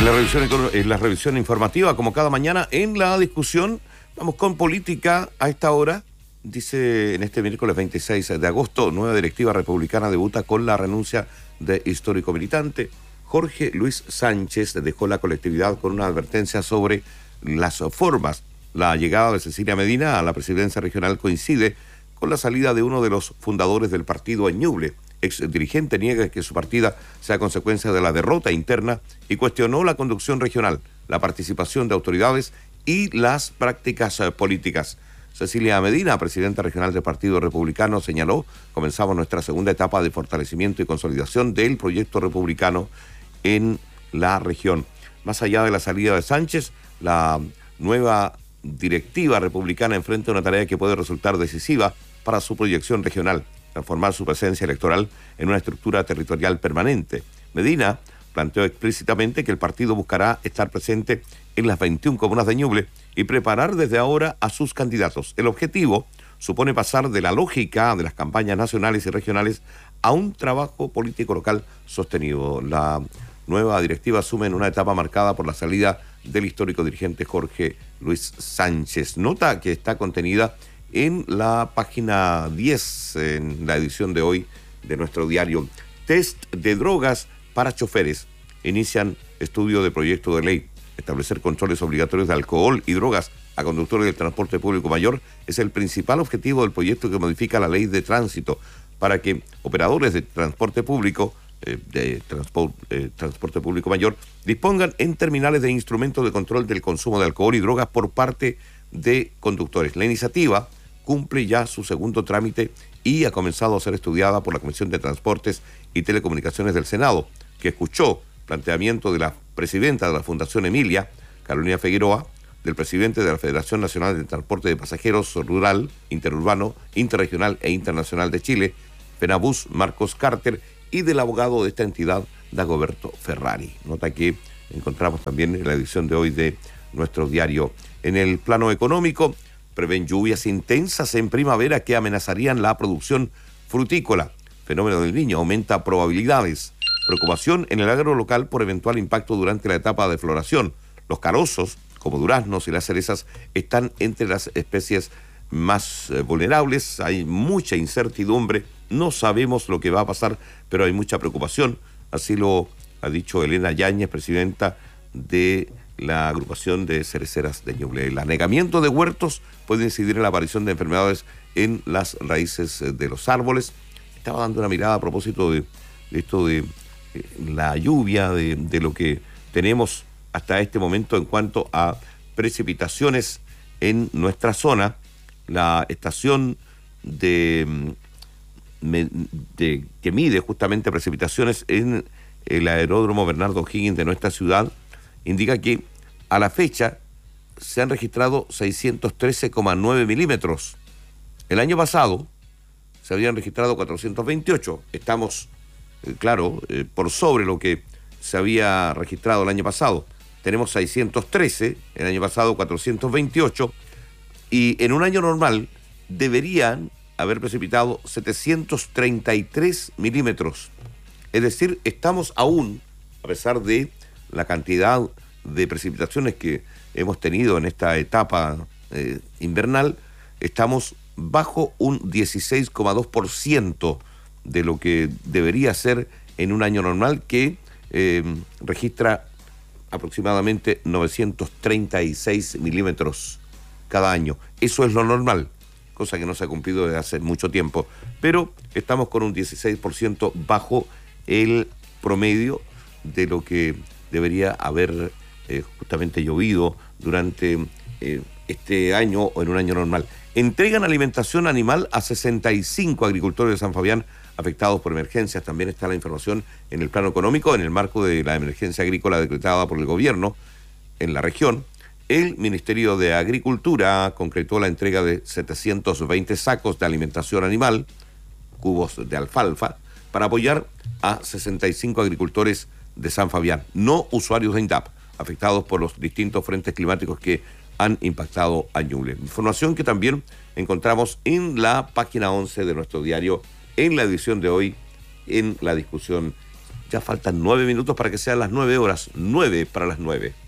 En la revisión informativa, como cada mañana, en la discusión, vamos con política a esta hora. Dice en este miércoles 26 de agosto, nueva directiva republicana debuta con la renuncia de histórico militante. Jorge Luis Sánchez dejó la colectividad con una advertencia sobre las formas. La llegada de Cecilia Medina a la presidencia regional coincide con la salida de uno de los fundadores del partido en Ñuble. Ex dirigente niega que su partida sea consecuencia de la derrota interna y cuestionó la conducción regional, la participación de autoridades y las prácticas políticas. Cecilia Medina, presidenta regional del Partido Republicano, señaló: comenzamos nuestra segunda etapa de fortalecimiento y consolidación del proyecto republicano en la región. Más allá de la salida de Sánchez, la nueva directiva republicana enfrenta una tarea que puede resultar decisiva para su proyección regional: transformar su presencia electoral en una estructura territorial permanente. Medina planteó explícitamente que el partido buscará estar presente en las 21 comunas de Ñuble y preparar desde ahora a sus candidatos. El objetivo supone pasar de la lógica de las campañas nacionales y regionales a un trabajo político local sostenido. La nueva directiva asume en una etapa marcada por la salida del histórico dirigente Jorge Luis Sánchez. Nota que está contenida en la página 10, en la edición de hoy de nuestro diario. Test de drogas para choferes. Inician estudio de proyecto de ley. Establecer controles obligatorios de alcohol y drogas a conductores del transporte público mayor es el principal objetivo del proyecto que modifica la ley de tránsito para que operadores de transporte público, transporte público mayor, dispongan en terminales de instrumentos de control del consumo de alcohol y drogas por parte de conductores. La iniciativa cumple ya su segundo trámite y ha comenzado a ser estudiada por la Comisión de Transportes y Telecomunicaciones del Senado, que escuchó planteamiento de la presidenta de la Fundación Emilia, Carolina Figueroa, del presidente de la Federación Nacional de Transporte de Pasajeros Rural, Interurbano, Interregional e Internacional de Chile, FENABUS, Marcos Carter, y del abogado de esta entidad, Dagoberto Ferrari. Nota que encontramos también en la edición de hoy de nuestro diario. En el plano económico, prevén lluvias intensas en primavera que amenazarían la producción frutícola. Fenómeno del Niño aumenta probabilidades. Preocupación en el agro local por eventual impacto durante la etapa de floración. Los carozos, como duraznos y las cerezas, están entre las especies más vulnerables. Hay mucha incertidumbre. No sabemos lo que va a pasar, pero hay mucha preocupación. Así lo ha dicho Elena Yáñez, presidenta de la agrupación de cereceras de Ñuble. El anegamiento de huertos puede incidir en la aparición de enfermedades en las raíces de los árboles. Estaba dando una mirada a propósito de esto de la lluvia, de lo que tenemos hasta este momento en cuanto a precipitaciones en nuestra zona. La estación que mide justamente precipitaciones en el aeródromo Bernardo O'Higgins de nuestra ciudad indica que a la fecha se han registrado 613,9 milímetros. El año pasado se habían registrado 428. Estamos, por sobre lo que se había registrado el año pasado. Tenemos 613, el año pasado 428, y en un año normal deberían haber precipitado 733 milímetros. Es decir, estamos aún, a pesar de la cantidad de precipitaciones que hemos tenido en esta etapa invernal, estamos bajo un 16,2% de lo que debería ser en un año normal, que registra aproximadamente 936 milímetros cada año. Eso es lo normal, cosa que no se ha cumplido desde hace mucho tiempo, pero estamos con un 16% bajo el promedio de lo que debería haber justamente llovido durante este año o en un año normal. Entregan alimentación animal a 65 agricultores de San Fabián afectados por emergencias. También está la información en el plano económico, en el marco de la emergencia agrícola decretada por el gobierno en la región. El Ministerio de Agricultura concretó la entrega de 720 sacos de alimentación animal, cubos de alfalfa, para apoyar a 65 agricultores de San Fabián, no usuarios de INDAP, afectados por los distintos frentes climáticos que han impactado a Ñuble. Información que también encontramos en la página 11 de nuestro diario, en la edición de hoy, en la discusión Ya faltan 9 minutos para que sean las 9 horas. 9 para las 9.